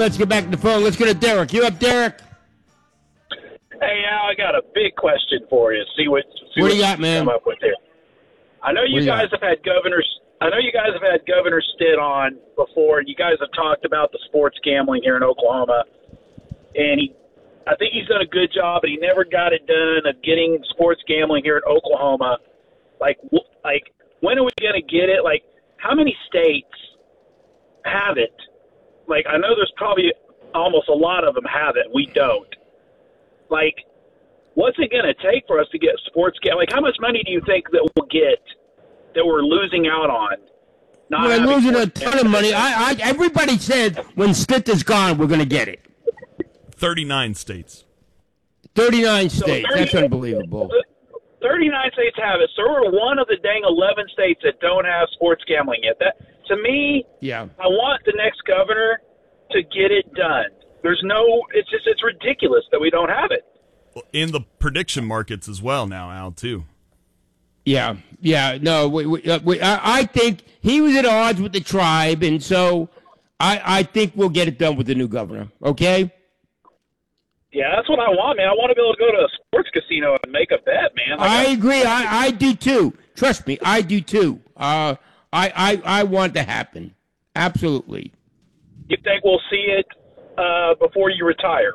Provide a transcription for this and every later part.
Let's get back to the phone. Let's go to Derek. You up, Derek? Hey, Al, I got a big question for you. See what do you got, man? Come up with here. I know you guys have had governors. I know you guys have had Governor Stitt on before, and you guys have talked about the sports gambling here in Oklahoma. And I think he's done a good job, but he never got it done of getting sports gambling here in Oklahoma. Like, when are we going to get it? Like, how many states have it? Like, I know there's probably almost a lot of them have it. We don't. Like, what's it going to take for us to get sports gambling? Like, how much money do you think that we'll get that we're losing out on? We're losing a ton of money. Everybody said when Stitt is gone, we're going to get it. 39 states. 39 states. That's unbelievable. 39 states have it. So we're one of the dang 11 states that don't have sports gambling yet. That, to me, yeah. I want the next governor to get it done. It's ridiculous that we don't have it. In the prediction markets as well now, Al, too. Yeah. No, I think he was at odds with the tribe, and so I think we'll get it done with the new governor, okay? Yeah, that's what I want, man. I want to be able to go to a sports casino and make a bet, man. I agree. I do, too. Trust me, I do, too. I want to happen. Absolutely. You think we'll see it before you retire?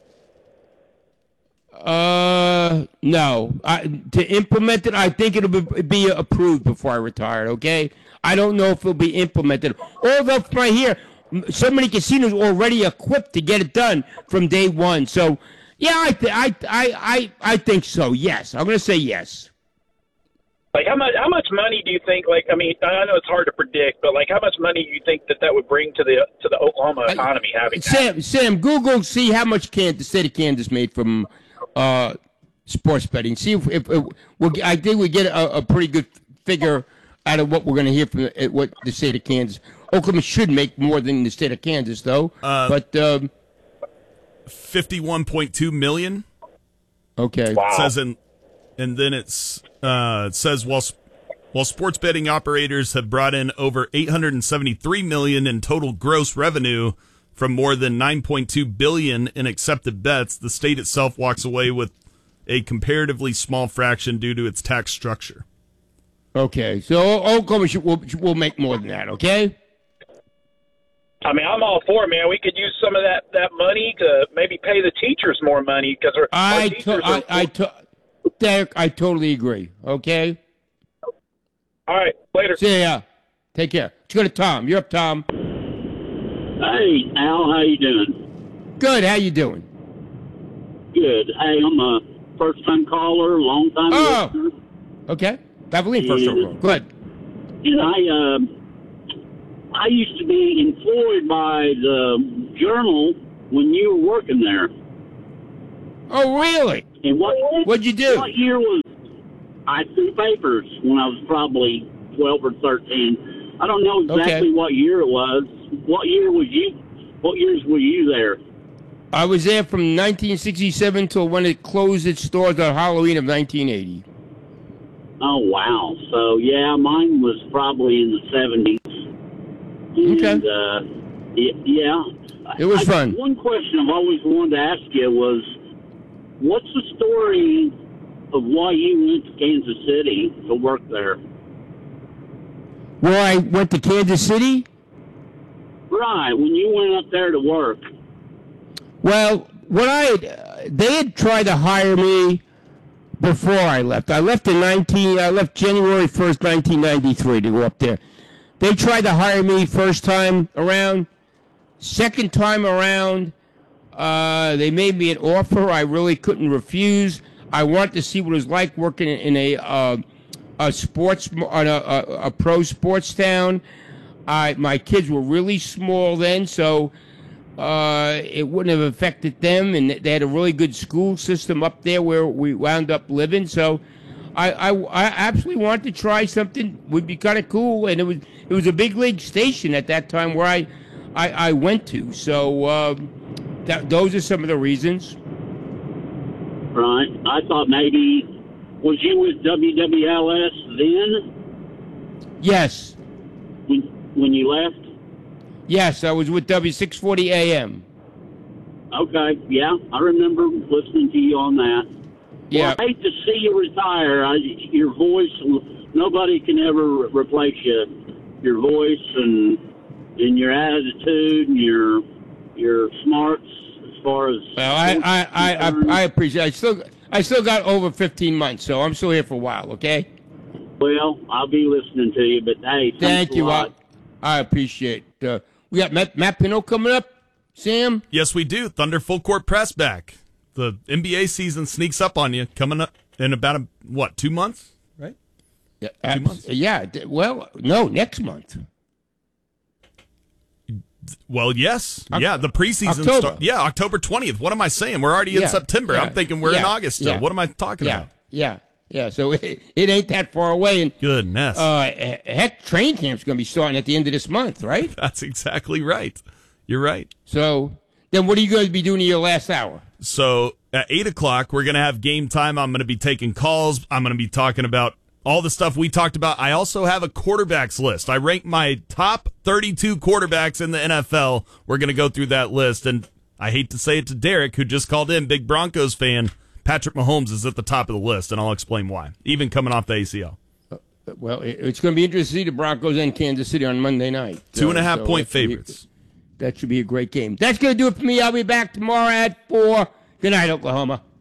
No. To implement it, I think it'll be approved before I retire, okay? I don't know if it'll be implemented. Although, right here, so many casinos already equipped to get it done from day one. So, yeah, I think so, yes. I'm going to say yes. Like, how much money do you think, like, I mean, I know it's hard to predict, but, like, how much money do you think that would bring to the Oklahoma economy having that? Sam, Google, see how much the state of Kansas made from sports betting. See if I think we get a pretty good figure out of what we're going to hear from what the state of Kansas. Oklahoma should make more than the state of Kansas, though. But $51.2 million. Okay. Wow. It says and then it says while sports betting operators have brought in over $873 million in total gross revenue from more than $9.2 billion in accepted bets, the state itself walks away with a comparatively small fraction due to its tax structure. Okay, so Oklahoma will make more than that. Okay. I mean, I'm all for it, man. We could use some of that money to maybe pay the teachers more money because Derek, I totally agree. Okay. All right, later. See ya. Take care. Let's go to Tom. You're up, Tom. Hey, Al, how you doing? Good. How you doing? Good. Hey, I'm a first-time caller, long-time listener. Okay. Beverly, first-time caller. Good. And I used to be employed by the Journal when you were working there. Oh, really? And what'd you do? What year was I threw papers when I was probably 12 or 13. I don't know exactly what year it was. What years were you there? I was there from 1967 till when it closed its doors on Halloween of 1980. Oh, wow. So, yeah, mine was probably in the 70s. And, yeah. It was fun. One question I've always wanted to ask you was, what's the story of why you went to Kansas City to work there? Where I went to Kansas City? Right, when you went up there to work. Well, they had tried to hire me before I left. I left January 1st, 1993 to go up there. They tried to hire me first time around. Second time around, they made me an offer I really couldn't refuse. I wanted to see what it was like working in a pro sports town. My kids were really small then, so it wouldn't have affected them, and they had a really good school system up there where we wound up living. So I absolutely wanted to try something. Would be kind of cool, and it was a big league station at that time where I went to. So those are some of the reasons. Right. I thought maybe, was you with WWLS then? Yes. When you left? Yes, I was with W640 AM. Okay, yeah, I remember listening to you on that. Yeah. Well, I hate to see you retire. Your voice, nobody can ever replace you. Your voice and your attitude and your smarts as far as. Well, I appreciate. I still got over 15 months, so I'm still here for a while. Okay. Well, I'll be listening to you, but hey, thank you. a lot. I appreciate. We got Matt Pinot coming up. Sam? Yes, we do. Thunder Full Court Press back. The NBA season sneaks up on you, coming up in about, 2 months? Right? Yeah, 2 months? Yeah. Well, no, next month. Well, yes. Yeah, the preseason October. October 20th. What am I saying? We're already in September. I'm thinking we're in August still. What am I talking about? Yeah. So it ain't that far away. And goodness. Heck, training camp's going to be starting at the end of this month, right? That's exactly right. You're right. So then what are you going to be doing in your last hour? So at 8 o'clock, we're going to have game time. I'm going to be taking calls. I'm going to be talking about all the stuff we talked about. I also have a quarterbacks list. I ranked my top 32 quarterbacks in the NFL. We're going to go through that list. And I hate to say it to Derek, who just called in, big Broncos fan. Patrick Mahomes is at the top of the list, and I'll explain why, even coming off the ACL. Well, it's going to be interesting to see the Broncos and Kansas City on Monday night. 2.5 point favorites. That should be a great game. That's going to do it for me. I'll be back tomorrow at 4. Good night, Oklahoma.